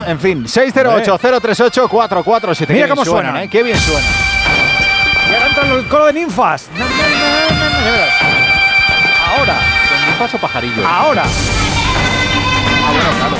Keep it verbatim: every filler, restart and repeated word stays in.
En fin, seis cero ocho, cero tres ocho, cuatro cuatro siete. Mira cómo suenan, ¿eh? Qué bien suena. Y ahora entra el coro de ninfas. Na, na, na, na, na. Ya verás. Ahora. ¿Son ninfas o pajarillos? Ahora. Ah, bueno, claro.